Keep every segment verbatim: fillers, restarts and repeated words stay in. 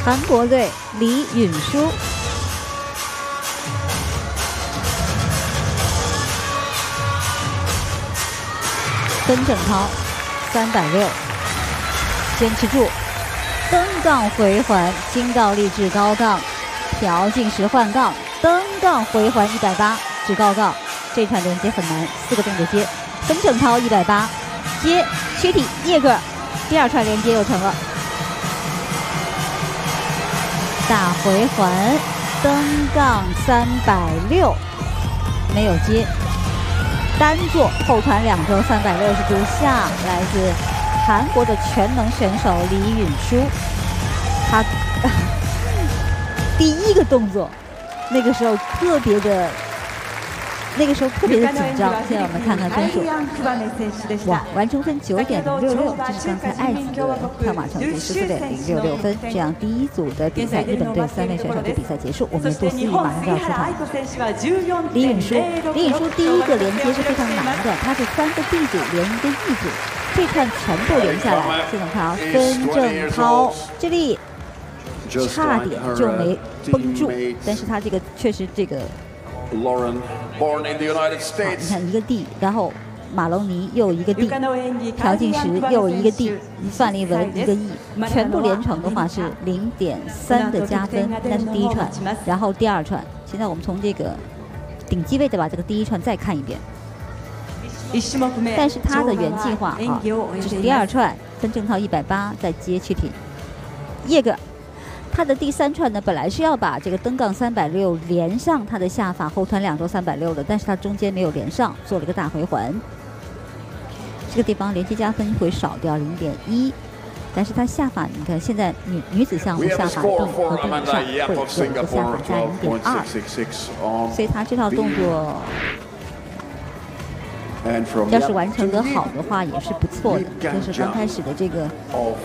韩国队李允书。曾正涛三百六，坚持住，登杠回环，金倒立至高杠，调进时换杠，登杠回环一百八至高杠。这串连接很难，四个动作接。曾正涛一百八，接躯体叶个，第二串连接又成了。大回环，登杠三百六，没有接。单做后团两周三百六十度下，来自韩国的全能选手李允书，他第一个动作，那个时候特别的，那个时候特别的紧张。现在我们看看分数，哇，完成分九点零六六，这是刚才爱子的跳马成绩十四点零六六分。这样第一组的比赛，日本队三位选手的比赛结束，我们的杜思雨马上就要出场。李允书，李允书第一个连接是非常难的，它是三个 D 组连一个 E 组，这串全部连下来。现在看啊，曾正涛这里差点就没绷住，但是他这个确实这个。 Lauren, born in the United 好，你 States. 看一个 D， 然后马龙尼又一个 D， 朴进时又一个 D， 范丽文一个 E， 全部连成的话是零点三的加分，那是第一串，然后第二串。现在我们从这个顶机位的把这个第一串再看一遍，但是他的原计划啊，这是第二串，曾正涛一百八再接躯体，叶个。他的第三串呢，本来是要把这个登杠三百六连上他的下法后团两周三百六的，但是他中间没有连上，做了一个大回环。这个地方连接加分会少掉零点一，但是他下法，你看现在女女子项目下法定和定上会有一个下法加零点二，所以他这套动作要是完成得好的话，也是不错的。就是刚开始的这个。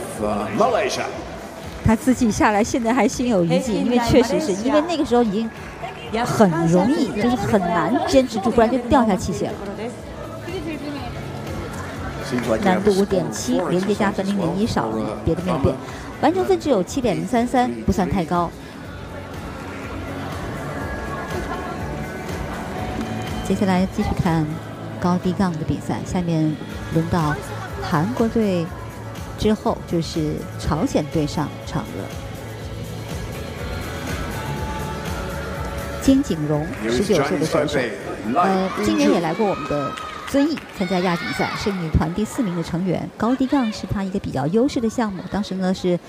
他自己下来，现在还心有余悸，因为确实是因为那个时候已经很容易，就是很难坚持住，不然就掉下器械了。难度五点七，连接加分零点一少了，别的没有变，完成分只有七点零三三，不算太高。接下来继续看高低杠的比赛，下面轮到韩国队。之后就是朝鲜队上场了。金景荣，十九岁的选手，呃，今年也来过我们的遵义参加亚锦赛，是女团第四名的成员。高低杠是她一个比较优势的项目，当时呢是